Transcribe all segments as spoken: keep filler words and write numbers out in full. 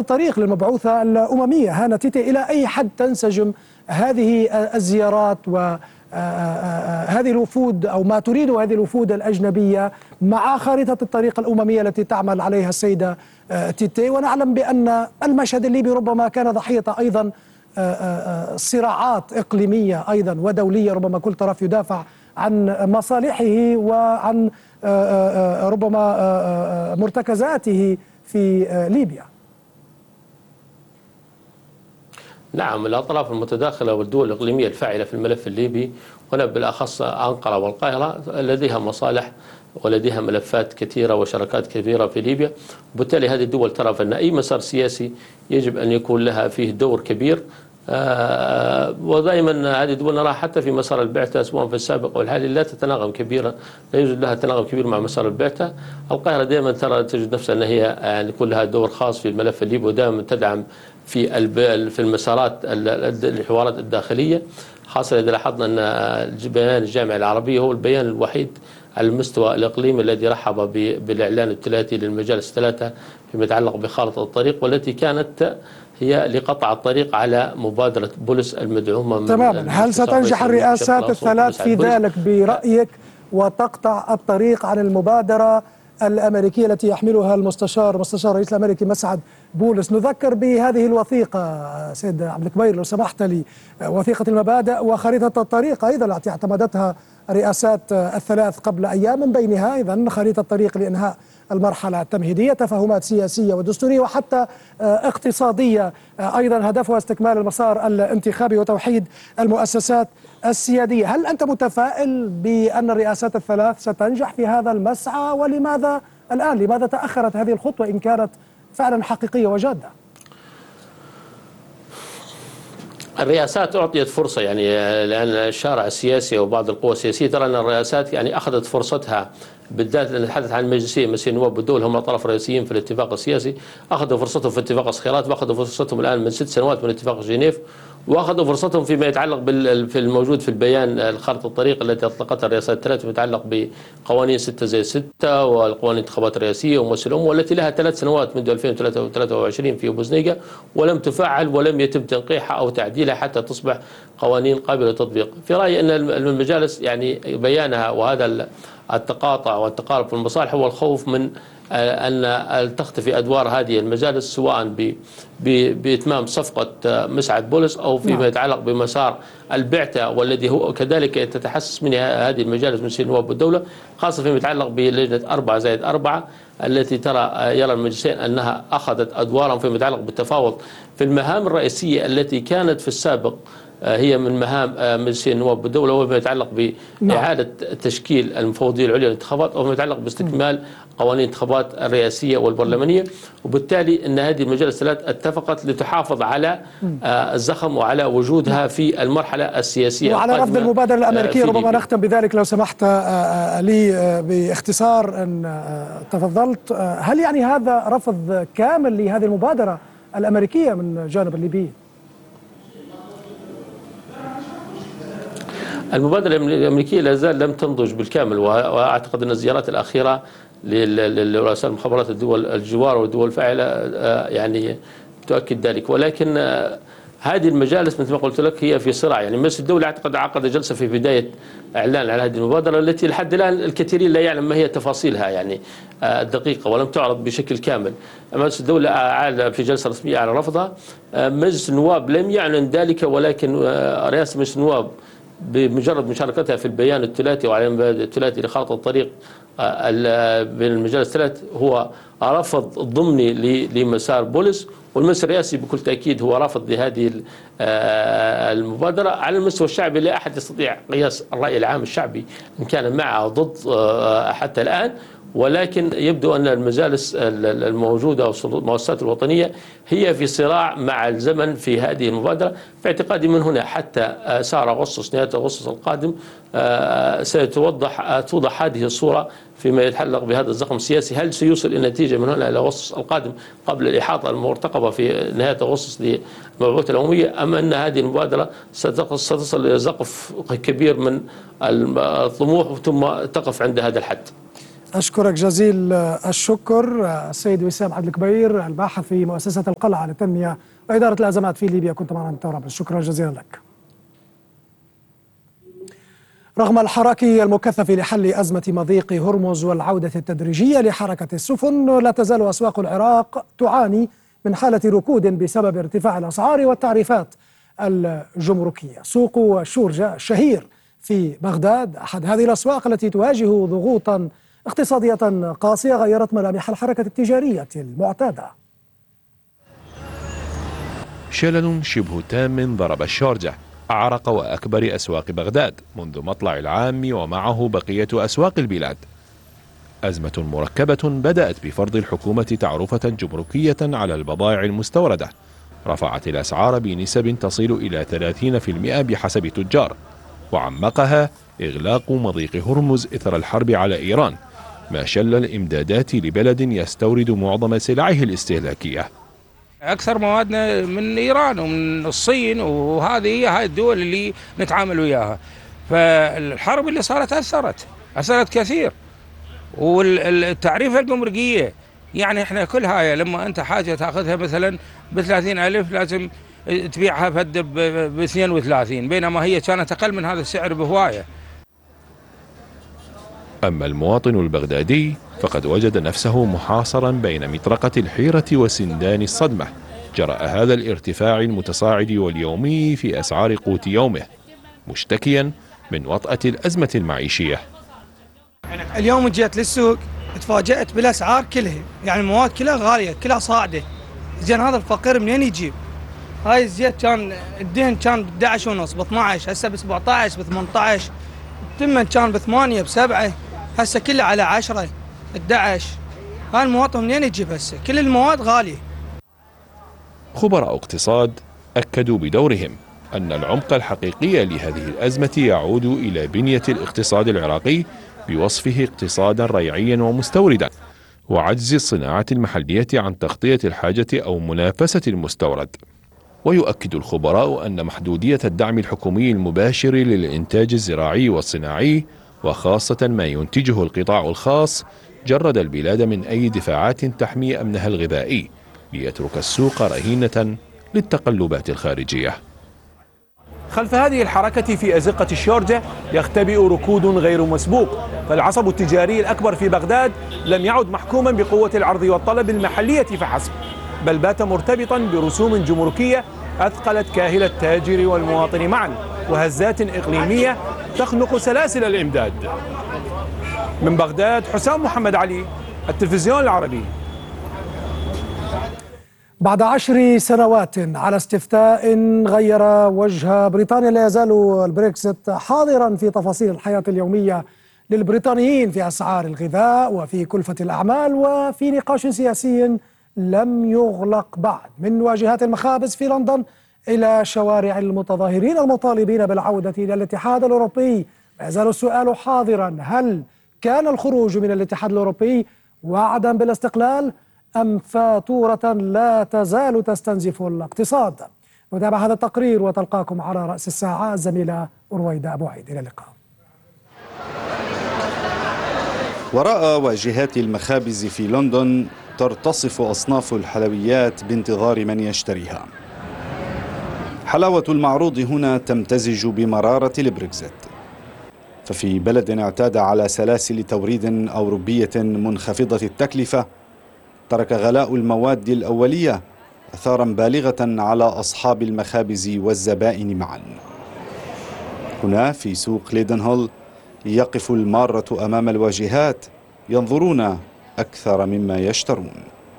الطريق للمبعوثة الأممية ها نتيتي، إلى أي حد تنسجم هذه الزيارات وهذه الوفود أو ما تريده هذه الوفود الأجنبية مع خارطة الطريق الأممية التي تعمل عليها السيدة تيتي؟ ونعلم بأن المشهد الليبي ربما كان ضحية أيضا صراعات إقليمية أيضا ودولية، ربما كل طرف يدافع عن مصالحه وعن ربما مرتكزاته في ليبيا. نعم، الأطراف المتداخلة والدول الإقليمية الفاعلة في الملف الليبي، ولا بالأخص أنقرة والقاهرة، لديها مصالح ولديها ملفات كثيرة وشراكات كبيرة في ليبيا، وبالتالي هذه الدول ترى أن أي مسار سياسي يجب أن يكون لها فيه دور كبير. آه ودائما هذه الدول نراها حتى في مسار البعثة سواء في السابق والحالي لا تتناغم كبيرا، لا يوجد لها تناغم كبير مع مسار البعثة. القاهرة دائما ترى تجد نفسها أن هي يعني يكون لها دور خاص في الملف الليبي، ودائما تدعم في في المسارات الحوارات الداخلية، خاصة إذا لاحظنا أن بيان الجامعة العربية هو البيان الوحيد على المستوى الإقليمي الذي رحب بالإعلان الثلاثي للمجالس الثلاثة فيما يتعلق بخارطة الطريق، والتي كانت هي لقطع الطريق على مبادرة بولس المدعومة تماما. هل ستنجح الرئاسات الثلاث في ذلك برأيك وتقطع الطريق عن المبادرة الأمريكية التي يحملها المستشار مستشار الرئيس الأمريكي مسعد بولس؟ نذكر بهذه الوثيقة سيد عبد الكبير لو سمحت لي، وثيقة المبادئ وخريطة الطريق أيضا التي اعتمدتها الرئاسات الثلاث قبل أيام، من بينها إذن خريطة الطريق لإنهاء المرحلة التمهيدية، تفاهمات سياسية ودستورية وحتى اقتصادية أيضا هدفها استكمال المسار الانتخابي وتوحيد المؤسسات السيادية. هل أنت متفائل بأن الرئاسات الثلاث ستنجح في هذا المسعى؟ ولماذا الآن؟ لماذا تأخرت هذه الخطوة إن كانت فعلا حقيقية وجادة؟ الرئاسات أعطيت فرصة، يعني لأن الشارع السياسي وبعض القوى السياسية ترى أن الرئاسات يعني أخذت فرصتها، بالذات نتحدث عن المجلسين مجلسي النواب والدول هم طرف رئيسيين في الاتفاق السياسي، أخذوا فرصتهم في اتفاق الصخيرات، وأخذوا فرصتهم الآن من ست سنوات من اتفاق جنيف، وأخذوا فرصتهم فيما يتعلق في الموجود في البيان خارطة الطريق التي أطلقتها الرئاسات الثلاث فيما يتعلق بقوانين ستة زي ستة والقوانين الانتخابات الرئاسية ومؤسسة الأمة، والتي لها ثلاث سنوات منذ ألفين وثلاثة وعشرين في بوزنيقة ولم تفعل ولم يتم تنقيحها أو تعديلها حتى تصبح قوانين قابلة للتطبيق. في رأيي أن المجالس يعني بيانها وهذا التقاطع والتقارب في المصالح هو الخوف من أن تختفي أدوار هذه المجالس سواء بإتمام صفقة مسعد بولس أو فيما يتعلق بمسار البعثة، والذي هو كذلك تتحسس من هذه المجالس من مجلسي النواب والدولة، خاصة فيما يتعلق بلجنة أربعة زائد أربعة التي ترى يرى المجلسين أنها أخذت أدوارا فيما يتعلق بالتفاوض في المهام الرئيسية التي كانت في السابق هي من مهام مجلسي النواب بالدولة، وما يتعلق بإعادة تشكيل المفوضية العليا للانتخابات، أو ما يتعلق باستكمال قوانين الانتخابات الرئاسية والبرلمانية. وبالتالي أن هذه المجالس الثلاث اتفقت لتحافظ لتحافظ على الزخم وعلى وجودها في المرحلة السياسية وعلى رفض المبادرة الأمريكية. ربما نختم بذلك لو سمحت لي باختصار أن تفضلت، هل يعني هذا رفض كامل لهذه المبادرة الأمريكية من جانب الليبي؟ المبادرة الأمريكية لا زال لم تنضج بالكامل، وأعتقد أن الزيارات الأخيرة لرؤساء مخابرات الدول الجوار والدول الفاعلة يعني تؤكد ذلك. ولكن هذه المجالس مثل ما قلت لك هي في صراع، يعني مجلس الدولة أعتقد عقد جلسة في بداية إعلان على هذه المبادرة التي لحد الآن الكثيرين لا يعلم ما هي تفاصيلها يعني الدقيقة ولم تعرض بشكل كامل. مجلس الدولة أعلن في جلسة رسمية على رفضها، مجلس النواب لم يعلن ذلك، ولكن رئاسة مجلس النواب بمجرد مشاركتها في البيان الثلاثي وعلى الثلاثي لخارطة الطريق بين المجالس الثلاث هو رفض ضمني لمسار بولس، والمجلس الرئاسي بكل تأكيد هو رافض لهذه المبادرة. على المستوى الشعبي لا أحد يستطيع قياس الرأي العام الشعبي إن كان مع أو ضد حتى الآن، ولكن يبدو أن المجالس الموجودة أو المؤسسات الوطنية هي في صراع مع الزمن في هذه المبادرة. في اعتقادي من هنا حتى شهر أغسطس نهاية أغسطس القادم سيتوضح توضح هذه الصورة فيما يتعلق بهذا الزخم السياسي، هل سيوصل إلى نتيجة من هنا إلى أغسطس القادم قبل الإحاطة المرتقبة في نهاية أغسطس للمبعوثة الأممية، أم أن هذه المبادرة ستصل إلى سقف كبير من الطموح ثم تقف عند هذا الحد؟ أشكرك جزيل الشكر السيد وسام عبد الكبير، الباحث في مؤسسة القلعة للتنمية وإدارة الأزمات في ليبيا، كنت معنا من طرابلس، شكرا جزيلا لك. رغم الحراك المكثف لحل أزمة مضيق هرمز والعودة التدريجية لحركة السفن، لا تزال أسواق العراق تعاني من حالة ركود بسبب ارتفاع الأسعار والتعريفات الجمركية. سوق شورجة الشهير في بغداد أحد هذه الأسواق التي تواجه ضغوطا اقتصادية قاسية غيرت ملامح الحركة التجارية المعتادة. شلل شبه تام ضرب الشارجة، أعرق وأكبر أسواق بغداد منذ مطلع العام ومعه بقية أسواق البلاد. أزمة مركبة بدأت بفرض الحكومة تعرفة جمركية على البضائع المستوردة، رفعت الأسعار بنسب تصل إلى ثلاثين بالمئة بحسب تجار، وعمقها إغلاق مضيق هرمز إثر الحرب على إيران، ما شل الإمدادات لبلد يستورد معظم سلعه الاستهلاكية. أكثر موادنا من إيران ومن الصين، وهذه هي هاي الدول اللي نتعامل وياها. فالحرب اللي صارت أثرت أثرت كثير، والتعريفة الجمركية يعني إحنا كل هاي لما أنت حاجة تأخذها مثلا بثلاثين ألف لازم تبيعها فد باثنين وثلاثين، بينما هي كانت أقل من هذا السعر بهواية. أما المواطن البغدادي فقد وجد نفسه محاصرا بين مطرقة الحيرة وسندان الصدمة جراء هذا الارتفاع المتصاعد واليومي في أسعار قوت يومه، مشتكيا من وطأة الأزمة المعيشية. اليوم جيت للسوق تفاجأت بالأسعار كلها، يعني المواد كلها غالية كلها صاعدة. زين هذا الفقير منين يجيب؟ هاي الزيت كان الدهن كان ب احد عشر ونص ب اثني عشر، هسه ب سبعة عشر ب ثمانية عشر، التمن كان ب ثمانية بسبعة، هسه كله على عشرة احد عشر. هاي المواطن منين يجيب هسه؟ كل المواد غالية. خبراء اقتصاد أكدوا بدورهم أن العمق الحقيقي لهذه الأزمة يعود إلى بنية الاقتصاد العراقي بوصفه اقتصادا ريعيا ومستوردا، وعجز الصناعة المحلية عن تغطية الحاجة أو منافسة المستورد. ويؤكد الخبراء أن محدودية الدعم الحكومي المباشر للإنتاج الزراعي والصناعي، وخاصة ما ينتجه القطاع الخاص، جرد البلاد من أي دفاعات تحمي أمنها الغذائي، ليترك السوق رهينة للتقلبات الخارجية. خلف هذه الحركة في أزقة الشارجة يختبئ ركود غير مسبوق، فالعصب التجاري الأكبر في بغداد لم يعد محكوما بقوة العرض والطلب المحلية فحسب، بل بات مرتبطا برسوم جمركية أثقلت كاهل التاجر والمواطن معا، وهزات إقليمية تخنق سلاسل الإمداد. من بغداد حسام محمد علي، التلفزيون العربي. بعد عشر سنوات على استفتاء غير وجه بريطانيا، لا يزال البريكزيت حاضرا في تفاصيل الحياة اليومية للبريطانيين، في أسعار الغذاء وفي كلفة الأعمال وفي نقاش سياسي لم يغلق بعد، من واجهات المخابز في لندن إلى شوارع المتظاهرين المطالبين بالعودة إلى الاتحاد الأوروبي. ما يزال السؤال حاضرا: هل كان الخروج من الاتحاد الأوروبي وعدا بالاستقلال أم فاتورة لا تزال تستنزف الاقتصاد؟ نتابع هذا التقرير وتلقاكم على رأس الساعة الزميلة رويدة أبو عيد. إلى اللقاء. وراء واجهات المخابز في لندن ترتصف أصناف الحلويات بانتظار من يشتريها. حلاوة المعروض هنا تمتزج بمرارة البريكزيت، ففي بلد اعتاد على سلاسل توريد أوروبية منخفضة التكلفة، ترك غلاء المواد الأولية أثارا بالغة على أصحاب المخابز والزبائن معا. هنا في سوق ليدنهول يقف المارة أمام الواجهات ينظرون أكثر مما يشترون.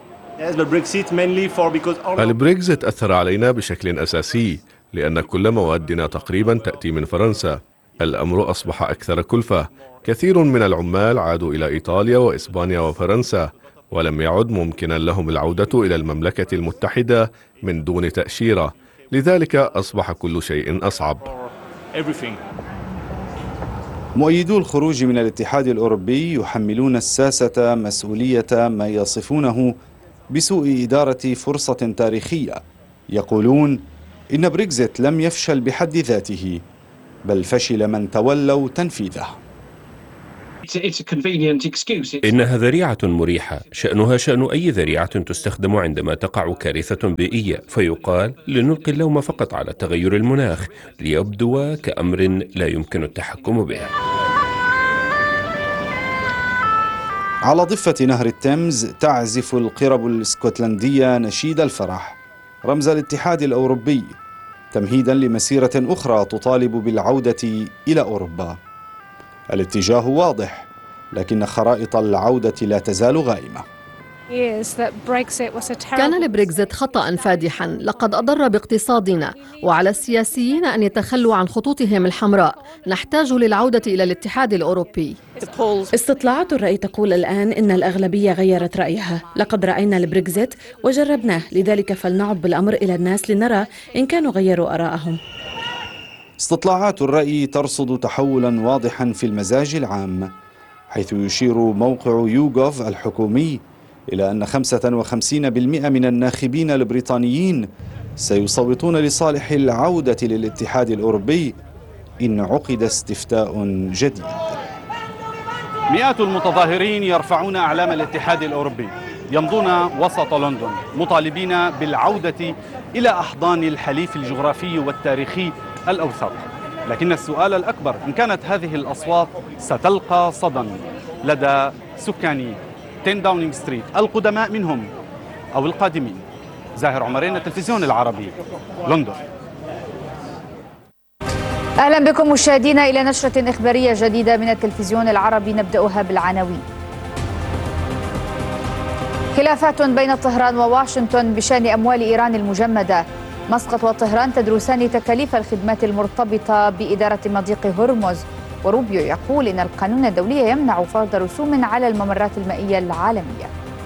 البريكزيت أثر علينا بشكل أساسي، لأن كل موادنا تقريبا تأتي من فرنسا. الأمر أصبح أكثر كلفة، كثير من العمال عادوا إلى إيطاليا وإسبانيا وفرنسا، ولم يعد ممكنا لهم العودة إلى المملكة المتحدة من دون تأشيرة، لذلك أصبح كل شيء أصعب. مؤيدو الخروج من الاتحاد الأوروبي يحملون الساسة مسؤولية ما يصفونه بسوء إدارة فرصة تاريخية. يقولون إن بريكزيت لم يفشل بحد ذاته، بل فشل من تولوا تنفيذه. إنها ذريعة مريحة، شأنها شأن أي ذريعة تستخدم عندما تقع كارثة بيئية، فيقال لنلقي اللوم فقط على تغير المناخ ليبدو كأمر لا يمكن التحكم به. على ضفة نهر التيمز تعزف القرب الاسكتلندية نشيد الفرح رمز الاتحاد الأوروبي تمهيدا لمسيرة أخرى تطالب بالعودة إلى أوروبا. الاتجاه واضح، لكن خرائط العودة لا تزال غائمة. كان البريكزيت خطأ فادحا، لقد أضر باقتصادنا، وعلى السياسيين أن يتخلوا عن خطوطهم الحمراء. نحتاج للعودة إلى الاتحاد الأوروبي. استطلاعات الرأي تقول الآن إن الأغلبية غيرت رأيها. لقد رأينا البريكزيت وجربناه، لذلك فلنعد بالأمر إلى الناس لنرى إن كانوا غيروا آراءهم. استطلاعات الرأي ترصد تحولا واضحا في المزاج العام، حيث يشير موقع يوغوف الحكومي إلى أن خمسة وخمسين بالمئة من الناخبين البريطانيين سيصوتون لصالح العودة للاتحاد الأوروبي إن عقد استفتاء جديد. مئات المتظاهرين يرفعون أعلام الاتحاد الأوروبي، يمضون وسط لندن مطالبين بالعودة إلى أحضان الحليف الجغرافي والتاريخي الأوثق. لكن السؤال الأكبر، إن كانت هذه الأصوات ستلقى صدى لدى سكان عشرة داونينغ ستريت القدماء منهم أو القادمين. زاهر عمرين، التلفزيون العربي، لندن. أهلا بكم مشاهدينا إلى نشرة إخبارية جديدة من التلفزيون العربي، نبدأها بالعناوين. خلافات بين طهران وواشنطن بشأن أموال إيران المجمدة. مسقط وطهران تدرسان تكاليف الخدمات المرتبطة بإدارة مضيق هرمز. وروبيو يقول إن القانون الدولي يمنع فرض رسوم على الممرات المائية العالمية.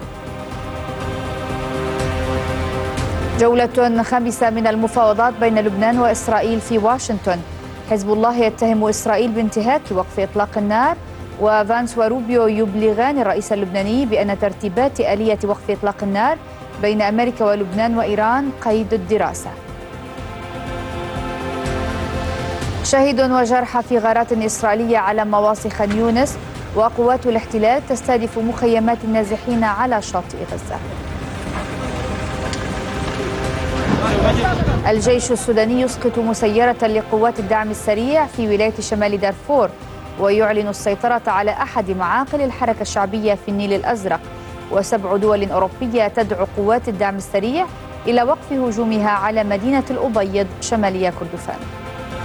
جولة خامسة من المفاوضات بين لبنان وإسرائيل في واشنطن. حزب الله يتهم إسرائيل بانتهاك وقف إطلاق النار، وفانس وروبيو يبلغان الرئيس اللبناني بأن ترتيبات آلية وقف إطلاق النار بين أمريكا ولبنان وإيران قيد الدراسة. شهيد وجرحى في غارات إسرائيلية على مواصي خان يونس، وقوات الاحتلال تستهدف مخيمات النازحين على شاطئ غزة. الجيش السوداني يسقط مسيرة لقوات الدعم السريع في ولاية شمال دارفور، ويعلن السيطرة على أحد معاقل الحركة الشعبية في النيل الأزرق. وسبع دول أوروبية تدعو قوات الدعم السريع إلى وقف هجومها على مدينة الأبيض شمالية كردفان.